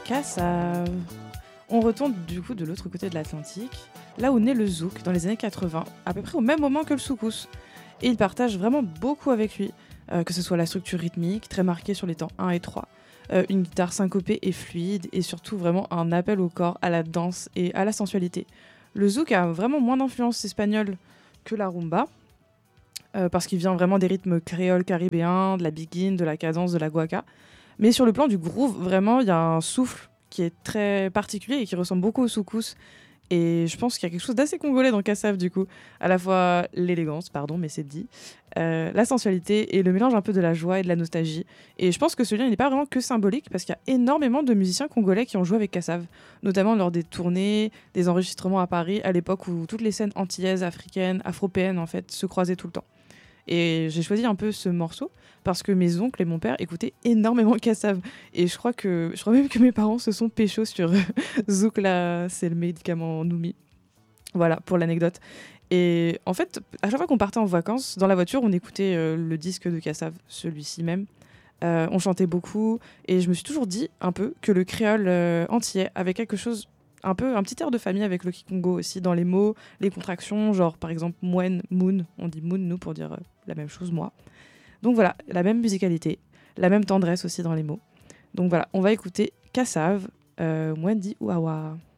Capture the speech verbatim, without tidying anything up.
Kassav. On retourne du coup de l'autre côté de l'Atlantique, là où naît le zouk dans les années quatre-vingts, à peu près au même moment que le soukous. Et il partage vraiment beaucoup avec lui, euh, que ce soit la structure rythmique, très marquée sur les temps un et trois, euh, une guitare syncopée et fluide, et surtout vraiment un appel au corps, à la danse et à la sensualité. Le zouk a vraiment moins d'influence espagnole que la rumba, euh, parce qu'il vient vraiment des rythmes créoles caribéens, de la biguine, de la cadence, de la guaca. Mais sur le plan du groove, vraiment, il y a un souffle qui est très particulier et qui ressemble beaucoup au soukous. Et je pense qu'il y a quelque chose d'assez congolais dans Kassav, du coup. À la fois l'élégance, pardon, mais c'est dit, euh, la sensualité et le mélange un peu de la joie et de la nostalgie. Et je pense que ce lien, il n'est pas vraiment que symbolique, parce qu'il y a énormément de musiciens congolais qui ont joué avec Kassav, notamment lors des tournées, des enregistrements à Paris, à l'époque où toutes les scènes antillaises, africaines, afropéennes, en fait, se croisaient tout le temps. Et j'ai choisi un peu ce morceau parce que mes oncles et mon père écoutaient énormément Kassav. Et je crois, que, je crois même que mes parents se sont péchos sur Zouk, là, c'est le médicament Noumi. Voilà, pour l'anecdote. Et en fait, à chaque fois qu'on partait en vacances, dans la voiture, on écoutait euh, le disque de Kassav, celui-ci même. Euh, on chantait beaucoup. Et je me suis toujours dit un peu que le créole euh, antillais avait quelque chose, un peu un petit air de famille avec le kikongo aussi, dans les mots, les contractions, genre par exemple moine, moon, on dit moon nous pour dire euh, la même chose, moi. Donc voilà, la même musicalité, la même tendresse aussi dans les mots. Donc voilà, on va écouter Kassav, euh, Mwendi Ouawa.